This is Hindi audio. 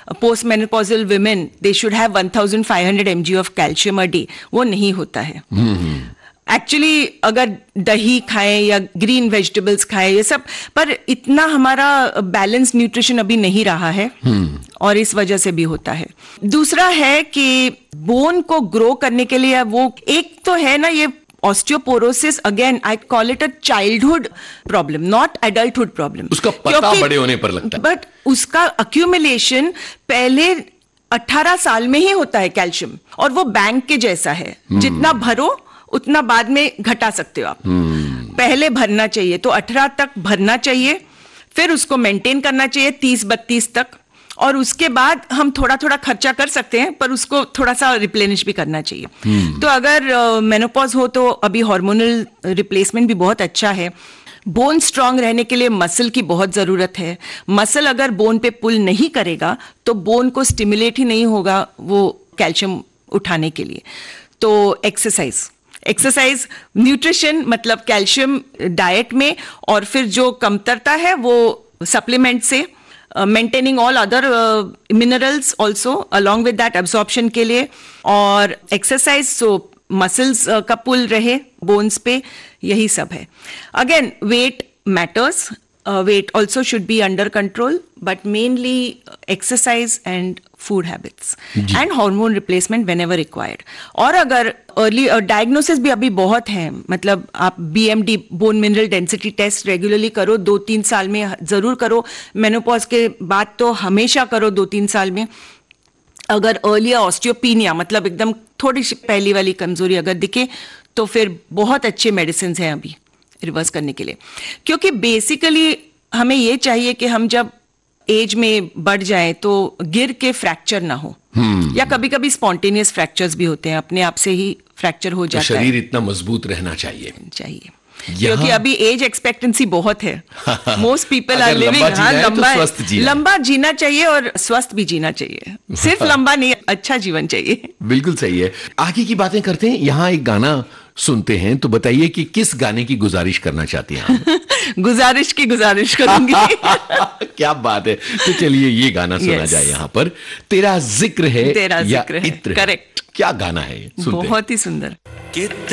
Post menopausal women they should have 1500 mg of calcium a day, वो नहीं होता है। एक्चुअली अगर दही खाएं या ग्रीन वेजिटेबल्स खाएं ये सब, पर इतना हमारा बैलेंस न्यूट्रिशन अभी नहीं रहा है और इस वजह से भी होता है। दूसरा है कि बोन को ग्रो करने के लिए वो एक तो है ना ये osteoporosis, again I call it a childhood problem, not adulthood problem. उसका पता बड़े होने पर लगता है, बट उसका अक्यूमुलेशन पहले 18 साल में ही होता है कैल्शियम, और वो बैंक के जैसा है, जितना भरो उतना बाद में घटा सकते हो आप। पहले भरना चाहिए तो 18 तक भरना चाहिए, फिर उसको मेंटेन करना चाहिए 30-32 तक, और उसके बाद हम थोड़ा थोड़ा खर्चा कर सकते हैं, पर उसको थोड़ा सा रिप्लेनिश भी करना चाहिए। तो अगर मेनोपॉज हो तो अभी हार्मोनल रिप्लेसमेंट भी बहुत अच्छा है। बोन स्ट्रांग रहने के लिए मसल की बहुत जरूरत है। मसल अगर बोन पे पुल नहीं करेगा तो बोन को स्टिमुलेट ही नहीं होगा वो कैल्शियम उठाने के लिए। तो एक्सरसाइज, न्यूट्रिशन मतलब कैल्शियम डाइट में, और फिर जो कमतरता है वो सप्लीमेंट से, maintaining all other minerals also along with that absorption के लिए, और एक्सरसाइज सो मसल्स का पुल रहे बोन्स पे, यही सब है। Again wait matters, weight also should be under control, but mainly exercise and food habits and hormone replacement whenever required. और अगर early diagnosis भी अभी बहुत है, मतलब आप BMD bone mineral density test regularly करो, 2-3 साल में जरूर करो, मेनोपॉज के बाद तो हमेशा करो 2-3 साल में। अगर अर्लियर ऑस्टियोपीनिया मतलब एकदम थोड़ी सी पहली वाली कमजोरी अगर दिखे तो फिर बहुत अच्छे मेडिसिन हैं अभी रिवर्स करने के लिए, क्योंकि बेसिकली हमें ये चाहिए कि हम जब एज में बढ़ जाए तो गिर के फ्रैक्चर ना हो, या कभी कभी स्पॉन्टेनियस फ्रैक्चर्स भी होते हैं, अपने आप से ही फ्रैक्चर हो जाता है। शरीर इतना मजबूत रहना चाहिए क्योंकि अभी एज एक्सपेक्टेंसी बहुत है, मोस्ट पीपल आर लिविंग लंबा जीना चाहिए और स्वस्थ भी जीना चाहिए, सिर्फ लंबा नहीं, अच्छा जीवन चाहिए। बिल्कुल सही है। आगे की बातें करते हैं, यहाँ एक गाना सुनते हैं, तो बताइए कि किस गाने की गुजारिश करना चाहती हैं? गुजारिश करूंगी। क्या बात है। तो चलिए ये गाना सुना जाए यहाँ पर, तेरा जिक्र है या इत्र। करेक्ट। क्या गाना है, सुनते हैं। बहुत ही सुंदर।